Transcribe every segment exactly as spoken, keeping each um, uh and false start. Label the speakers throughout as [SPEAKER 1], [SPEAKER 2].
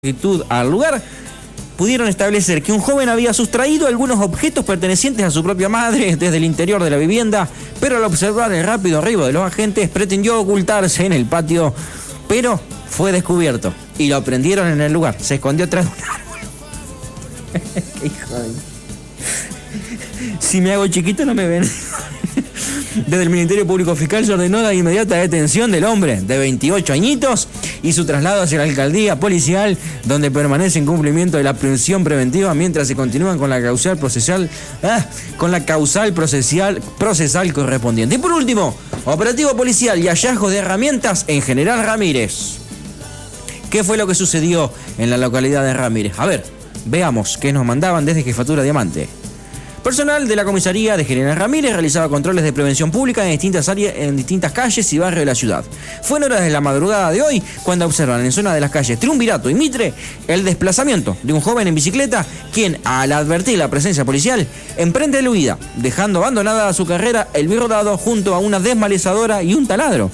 [SPEAKER 1] actitud al lugar, pudieron establecer que un joven había sustraído algunos objetos pertenecientes a su propia madre desde el interior de la vivienda, pero al observar el rápido arribo de los agentes pretendió ocultarse en el patio, pero fue descubierto y lo prendieron en el lugar. Se escondió tras un árbol. Qué hijo de... Si me hago chiquito no me ven. Desde el Ministerio Público Fiscal se ordenó la inmediata detención del hombre de veintiocho añitos y su traslado hacia la alcaldía policial, donde permanece en cumplimiento de la prisión preventiva mientras se continúan con la causal procesal, ah, con la causal procesal, procesal correspondiente. Y por último, operativo policial y hallazgos de herramientas en General Ramírez. ¿Qué fue lo que sucedió en la localidad de Ramírez? A ver, veamos qué nos mandaban desde Jefatura Diamante. Personal de la comisaría de General Ramírez realizaba controles de prevención pública en distintas áreas, en distintas calles y barrios de la ciudad. Fue en horas de la madrugada de hoy cuando observan en zona de las calles Triunvirato y Mitre el desplazamiento de un joven en bicicleta, quien, al advertir la presencia policial, emprende la huida, dejando abandonada a su carrera el birrodado junto a una desmalezadora y un taladro.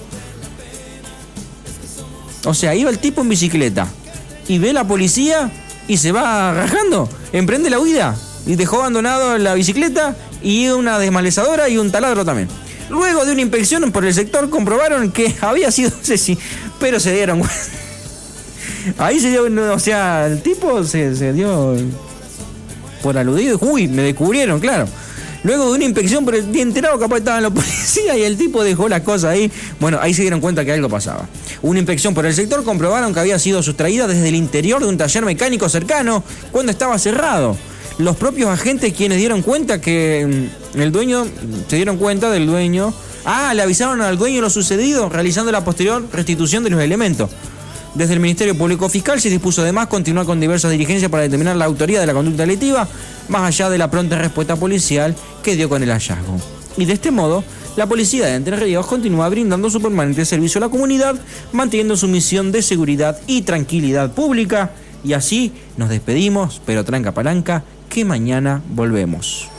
[SPEAKER 1] O sea, iba el tipo en bicicleta y ve la policía y se va rajando, emprende la huida. Y dejó abandonado la bicicleta y una desmalezadora y un taladro también. Luego de una inspección por el sector comprobaron que había sido Ceci, pero se dieron cuenta. Ahí se dio, o sea, el tipo se, se dio por aludido. Uy, me descubrieron, claro. Luego de una inspección por el día enterado, capaz estaban los policías y el tipo dejó las cosas ahí. Bueno, ahí se dieron cuenta que algo pasaba. Una inspección por el sector comprobaron que había sido sustraída desde el interior de un taller mecánico cercano cuando estaba cerrado. Los propios agentes quienes dieron cuenta que el dueño, se dieron cuenta del dueño, ah, le avisaron al dueño lo sucedido, realizando la posterior restitución de los elementos. Desde el Ministerio Público Fiscal se dispuso además continuar con diversas diligencias para determinar la autoría de la conducta delictiva, más allá de la pronta respuesta policial que dio con el hallazgo. Y de este modo, la policía de Entre Ríos continúa brindando su permanente servicio a la comunidad, manteniendo su misión de seguridad y tranquilidad pública. Y así nos despedimos, pero tranca palanca, que mañana volvemos.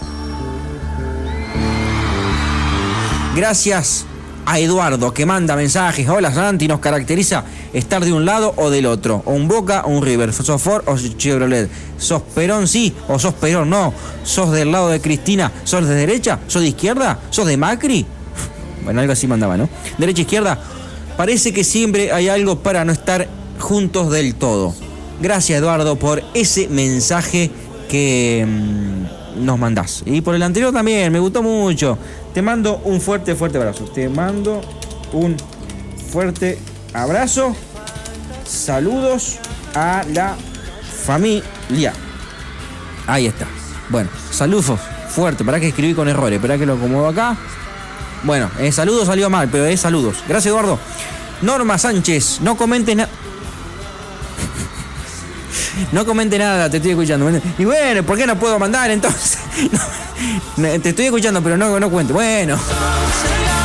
[SPEAKER 1] Gracias a Eduardo, que manda mensajes. Hola Santi, nos caracteriza estar de un lado o del otro, o un Boca o un River, sos Ford o Chevrolet, sos Perón sí o sos Perón no, sos del lado de Cristina, sos de derecha, sos de izquierda, sos de Macri. Bueno, algo así mandaba, ¿no? Derecha, izquierda. Parece que siempre hay algo para no estar juntos del todo. Gracias Eduardo por ese mensaje que mmm, nos mandás. Y por el anterior también, me gustó mucho. Te mando un fuerte, fuerte abrazo. Te mando un fuerte abrazo. Saludos a la familia. Ahí está. Bueno, saludos fuerte. Para que escribí con errores. Espera que lo acomodo acá. Bueno, eh, saludos salió mal, pero es saludos. Gracias Eduardo. Norma Sánchez, no comentes nada. No comente nada, te estoy escuchando. Y bueno, ¿por qué no puedo mandar entonces? No, te estoy escuchando, pero no, no cuento. Bueno.